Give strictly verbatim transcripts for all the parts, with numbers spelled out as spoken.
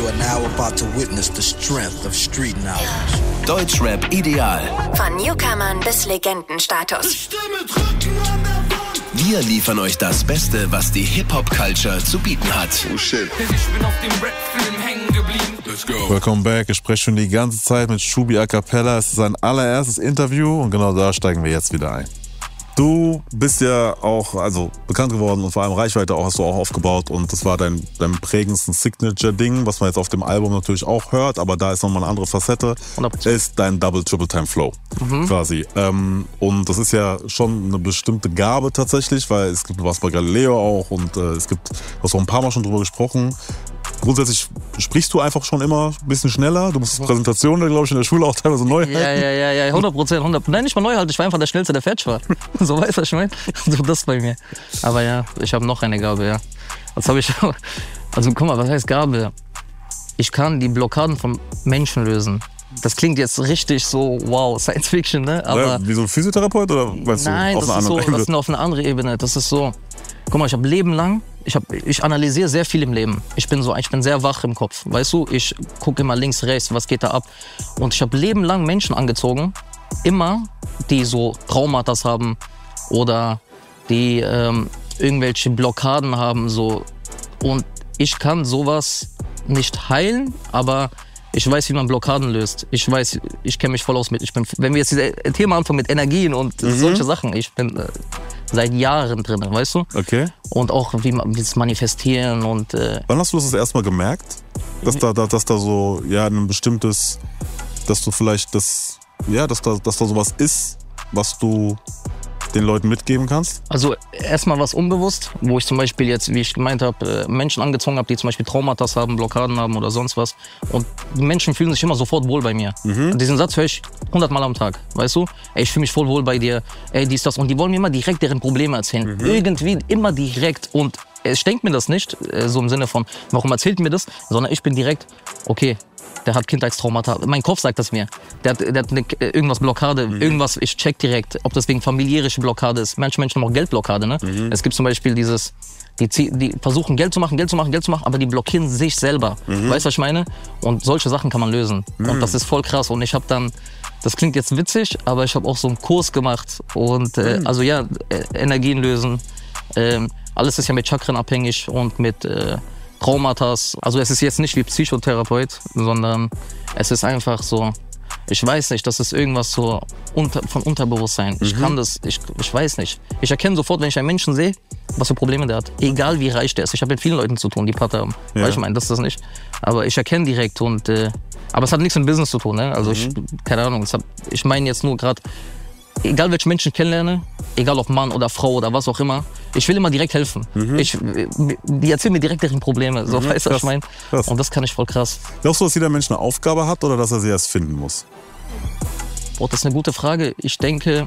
are now about to witness the strength of street knowledge. Deutschrap ideal. Von Newcomern bis Legendenstatus. Wir liefern euch das Beste, was die Hip-Hop-Culture zu bieten hat. Oh shit. Ich bin auf dem Rap-Film hängen geblieben. Let's go. Welcome back. Ich spreche schon die ganze Zeit mit Shubi A Cappella. Es ist sein allererstes Interview und genau da steigen wir jetzt wieder ein. Du bist ja auch also bekannt geworden und vor allem Reichweite auch, hast du auch aufgebaut und das war dein, dein prägendsten Signature-Ding, was man jetzt auf dem Album natürlich auch hört, aber da ist nochmal eine andere Facette, hundert Prozent ist dein Double-Triple-Time-Flow mhm. quasi. Ähm, und das ist ja schon eine bestimmte Gabe tatsächlich, weil es gibt was bei Galileo auch und äh, es gibt, du hast auch ein paar Mal schon drüber gesprochen. Grundsätzlich sprichst du einfach schon immer ein bisschen schneller. Du musst Präsentationen, glaube ich, in der Schule auch teilweise neu halten. Ja, ja, ja, ja, hundert Prozent, hundert Prozent. Nein, nicht mal neu halten, ich war einfach der Schnellste, der fertig war. So weißt du, was ich meine? So das bei mir. Aber ja, ich habe noch eine Gabe, ja. Was habe ich? Also guck mal, was heißt Gabe? Ich kann die Blockaden von Menschen lösen. Das klingt jetzt richtig so, wow, Science Fiction, ne? Aber ja, wie so ein Physiotherapeut oder weißt nein, du, auf das eine ist andere so, das ist auf eine andere Ebene. Das ist so, guck mal, ich habe Leben lang, ich, hab, ich analysiere sehr viel im Leben. Ich bin so, ich bin sehr wach im Kopf, weißt du? Ich gucke immer links, rechts, was geht da ab. Und ich habe Leben lang Menschen angezogen, immer, die so Traumata haben oder die ähm, irgendwelche Blockaden haben, so. Und ich kann sowas nicht heilen, aber ich weiß, wie man Blockaden löst. Ich weiß, ich kenne mich voll aus mit. Ich bin, wenn wir jetzt dieses Thema anfangen mit Energien und mhm. solche Sachen, ich bin äh, seit Jahren drin, weißt du? Okay. Und auch wie man das Manifestieren und. Äh Wann hast du das erstmal gemerkt, dass da, da, dass da so ja ein bestimmtes, dass du vielleicht das, ja, dass da, dass da sowas ist, was du den Leuten mitgeben kannst? Also erstmal was unbewusst, wo ich zum Beispiel jetzt, wie ich gemeint habe, Menschen angezogen habe, die zum Beispiel Traumata haben, Blockaden haben oder sonst was. Und die Menschen fühlen sich immer sofort wohl bei mir. Mhm. Und diesen Satz höre ich hundertmal am Tag, weißt du? Ey, ich fühle mich voll wohl bei dir, ey, dies, das. Und die wollen mir immer direkt deren Probleme erzählen. Mhm. Irgendwie immer direkt. Und ich denke mir das nicht, so im Sinne von, warum erzählt mir das? Sondern ich bin direkt, okay, der hat Kindheitstraumata. Mein Kopf sagt das mir. Der hat, der hat eine, irgendwas Blockade, mhm. irgendwas, ich check direkt, ob das wegen familiäre Blockade ist. Manche Menschen haben auch Geldblockade, ne? Mhm. Es gibt zum Beispiel dieses, die, die versuchen Geld zu machen, Geld zu machen, Geld zu machen, aber die blockieren sich selber. Mhm. Weißt du, was ich meine? Und solche Sachen kann man lösen. Mhm. Und das ist voll krass. Und ich habe dann, das klingt jetzt witzig, aber ich habe auch so einen Kurs gemacht. Und äh, mhm. also ja, Energien lösen. Ähm, alles ist ja mit Chakren abhängig und mit äh, Traumata. Also es ist jetzt nicht wie Psychotherapeut, sondern es ist einfach so, ich weiß nicht, das ist irgendwas so unter, von Unterbewusstsein. Mhm. Ich kann das, ich, ich weiß nicht. Ich erkenne sofort, wenn ich einen Menschen sehe, was für Probleme der hat. Egal wie reich der ist. Ich habe mit vielen Leuten zu tun, die Patte haben. Ja. Weil ich meine, das ist das nicht. Aber ich erkenne direkt und, äh, aber es hat nichts mit Business zu tun, ne? Also mhm. ich, keine Ahnung, es hat, ich meine jetzt nur gerade, egal welche Menschen ich kennenlerne, egal ob Mann oder Frau oder was auch immer, ich will immer direkt helfen. Mhm. Ich, die erzählen mir direkt deren Probleme, so, mhm, weißt du, was ich meine? Und das kann ich voll krass. Glaubst du, dass jeder Mensch eine Aufgabe hat oder dass er sie erst finden muss? Boah, das ist eine gute Frage. Ich denke,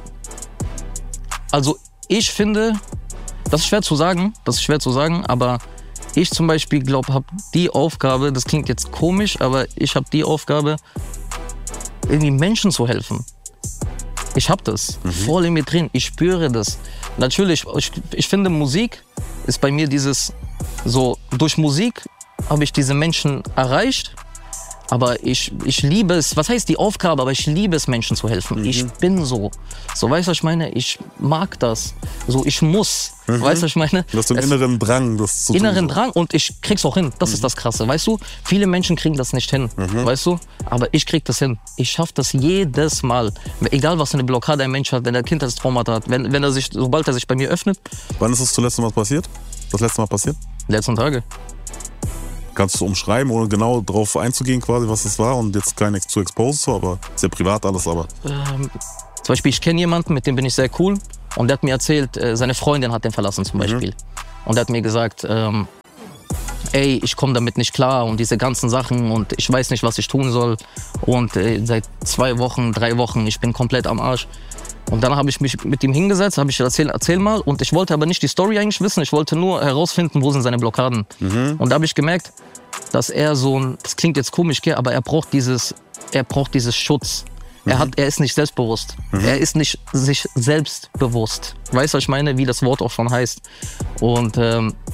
also ich finde, das ist schwer zu sagen, das ist schwer zu sagen, aber ich zum Beispiel glaube, habe die Aufgabe, das klingt jetzt komisch, aber ich habe die Aufgabe, irgendwie Menschen zu helfen. Ich hab das mhm. voll in mir drin, ich spüre das. Natürlich, ich, ich finde Musik ist bei mir dieses, so durch Musik habe ich diese Menschen erreicht, aber ich, ich liebe es, was heißt die Aufgabe, aber ich liebe es, Menschen zu helfen. Mhm. Ich bin so, so weißt du, was ich meine? Ich mag das, so ich muss, mhm. weißt du, was ich meine? Du hast einen es, inneren Drang, das zu Inneren tun. Drang und ich krieg's auch hin, das mhm. ist das Krasse, weißt du? Viele Menschen kriegen das nicht hin, mhm. weißt du? Aber ich krieg das hin, ich schaff das jedes Mal. Egal, was für eine Blockade ein Mensch hat, wenn er Kindheitstraumata hat, wenn, wenn er sich, sobald er sich bei mir öffnet. Wann ist das zuletzt Mal passiert? Das letzte Mal passiert? Letzten Tage. Kannst du umschreiben, ohne genau darauf einzugehen, quasi, was es war und jetzt gar nichts zu exposen, aber ist ja privat alles, aber... Ähm, zum Beispiel, ich kenne jemanden, mit dem bin ich sehr cool und der hat mir erzählt, äh, seine Freundin hat den verlassen zum Beispiel. Mhm. Und der hat mir gesagt, ähm, ey, ich komme damit nicht klar und diese ganzen Sachen und ich weiß nicht, was ich tun soll. Und äh, seit zwei Wochen, drei Wochen, ich bin komplett am Arsch. Und dann habe ich mich mit ihm hingesetzt, habe ich erzählt, erzähl mal. Und ich wollte aber nicht die Story eigentlich wissen, ich wollte nur herausfinden, wo sind seine Blockaden. Mhm. Und da habe ich gemerkt, dass er so ein, das klingt jetzt komisch, aber er braucht dieses, er braucht dieses Schutz. Mhm. Er, hat, er ist nicht selbstbewusst. Mhm. Er ist nicht sich selbst bewusst. Weißt du, was ich meine? Wie das Wort auch schon heißt. Und ähm,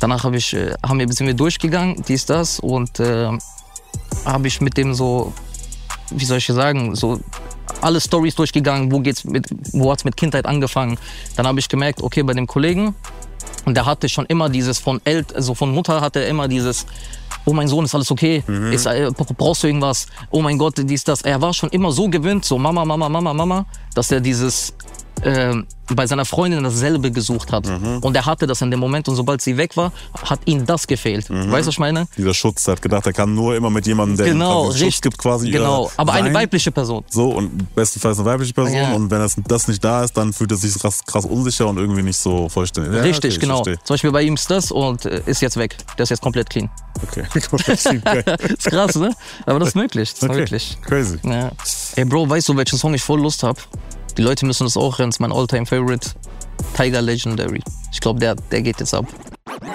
Danach hab ich, äh, haben wir, sind wir durchgegangen, dies, das. Und äh, habe ich mit dem so, wie soll ich sagen, so alle Storys durchgegangen, wo geht's mit, wo hat's mit Kindheit angefangen. Dann habe ich gemerkt, okay, bei dem Kollegen, und der hatte schon immer dieses von Eltern, also von Mutter hatte er immer dieses, oh mein Sohn, ist alles okay? Mhm. Ist, äh, brauchst du irgendwas? Oh mein Gott, dies, das. Er war schon immer so gewöhnt, so Mama, Mama, Mama, Mama, dass er dieses äh, bei seiner Freundin dasselbe gesucht hat. Mhm. Und er hatte das in dem Moment und sobald sie weg war, hat ihm das gefehlt. Mhm. Weißt du, was ich meine? Dieser Schutz, er hat gedacht, er kann nur immer mit jemandem, der genau, ihm Schutz gibt quasi. Genau, aber sein. Eine weibliche Person. So, und bestenfalls eine weibliche Person. Ja. Und wenn das, das nicht da ist, dann fühlt er sich krass, krass unsicher und irgendwie nicht so vollständig. Ja, richtig, okay, genau. Verstehe. Zum Beispiel bei ihm ist das und äh, ist jetzt weg. Der ist jetzt komplett clean. Okay, okay. Ist krass, ne? Aber das ist möglich. Das ist okay. möglich. Crazy. Ja. Ey, Bro, weißt du, welchen Song ich voll Lust hab? Die Leute müssen das auch hören. Das ist mein All-Time-Favorite. Tiger Legendary. Ich glaube, der, der geht jetzt ab.